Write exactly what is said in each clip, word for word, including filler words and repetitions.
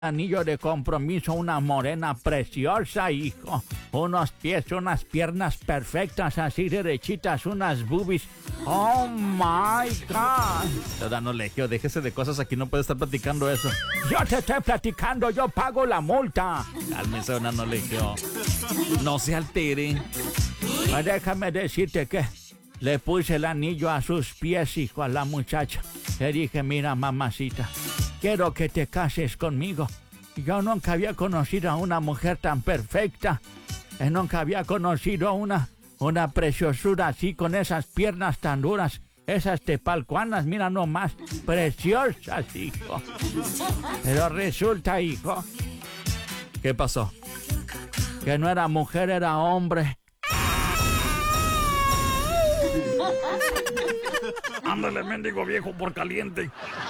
Anillo de compromiso, una morena preciosa, hijo. Unos pies, unas piernas perfectas, así derechitas, unas boobies. Oh my God. Ciudadano Legio, déjese de cosas aquí, no puede estar platicando eso. Yo te estoy platicando, yo pago la multa. Cálmese, ciudadano Legio. No se altere. Pues déjame decirte que le puse el anillo a sus pies, hijo, a la muchacha. Le dije, mira, mamacita, quiero que te cases conmigo. Yo nunca había conocido a una mujer tan perfecta. Eh, nunca había conocido a una, una preciosura así, con esas piernas tan duras. Esas tepalcuanas, mira nomás, preciosas, hijo. Pero resulta, hijo, ¿qué pasó? que no era mujer, era hombre. Ándale, mendigo viejo por caliente.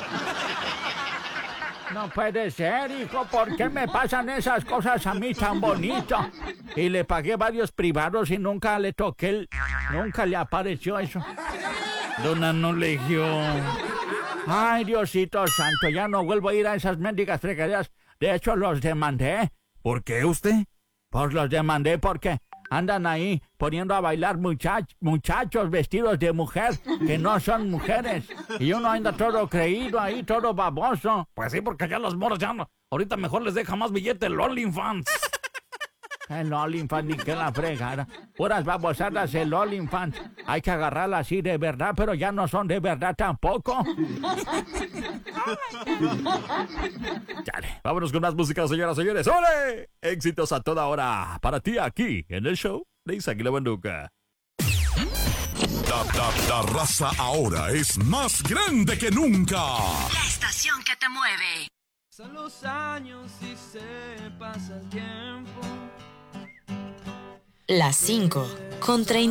No puede ser, hijo, ¿por qué me pasan esas cosas a mí tan bonito? Y le pagué varios privados y nunca le toqué, el... nunca le apareció eso. Don Ano Legio. Ay, Diosito santo, ya no vuelvo a ir a esas mendigas fregaderas. De hecho, los demandé. ¿Por qué usted? Pues los demandé porque andan ahí poniendo a bailar muchach muchachos vestidos de mujer que no son mujeres. Y uno anda todo creído ahí, todo baboso. Pues sí, porque ya los moros ya no. Ahorita mejor les deja más billete el OnlyFans. El OnlyFans, ni que la fregara. Puras babosadas el OnlyFans. Hay que agarrarla así de verdad, pero ya no son de verdad tampoco. Dale, vámonos con más música, señoras y señores. ¡Ole! Éxitos a toda hora para ti aquí en el show de Isaac y la Banduca. La, la, la raza ahora es más grande que nunca. La estación que te mueve. Pasan los años y se pasa el tiempo. Las cinco con treinta.